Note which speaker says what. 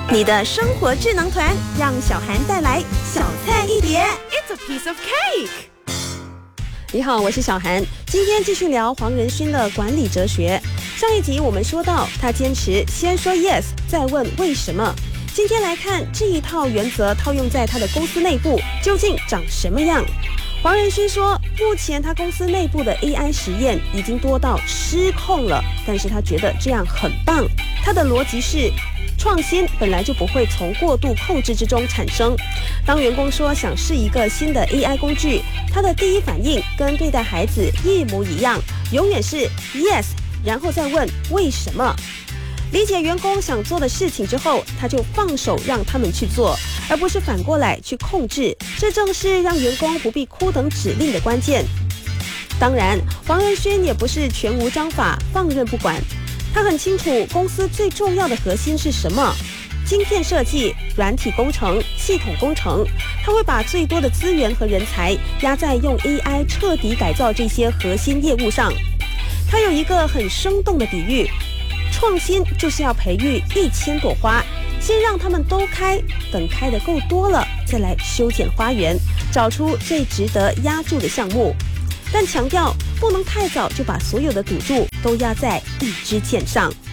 Speaker 1: 你的生活智囊团，让小涵带来小菜一碟。It's a piece of cake。你好，我是小涵，今天继续聊黄仁勋的管理哲学。上一集我们说到，他坚持先说 yes， 再问为什么。今天来看这一套原则套用在他的公司内部究竟长什么样。黄仁勋说，目前他公司内部的 AI 实验已经多到失控了，但是他觉得这样很棒。他的逻辑是，创新本来就不会从过度控制之中产生。当员工说想试一个新的 AI 工具，他的第一反应跟对待孩子一模一样，永远是 yes， 然后再问为什么。理解员工想做的事情之后，他就放手让他们去做，而不是反过来去控制。这正是让员工不必哭等指令的关键。当然，黄仁勋也不是全无章法，放任不管。他很清楚公司最重要的核心是什么，晶片设计、软体工程、系统工程。他会把最多的资源和人才压在用 AI 彻底改造这些核心业务上。他有一个很生动的比喻，创新就是要培育1000朵花，先让它们都开，等开得够多了，再来修剪花园，找出最值得压注的项目。但强调不能太早就把所有的赌注都压在一支箭上。